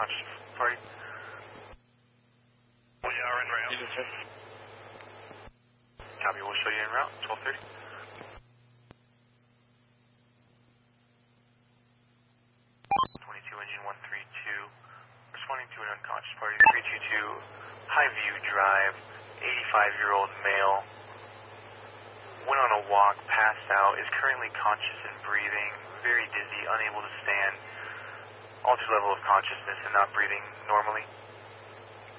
unconscious party. We are en route. Copy, we'll show you en route, 12:30. 22 engine 132, responding to an unconscious party, 322 Highview Drive, 85-year-old male, went on a walk, passed out, is currently conscious and breathing, very dizzy, unable to stand, altered level of consciousness and not breathing normally.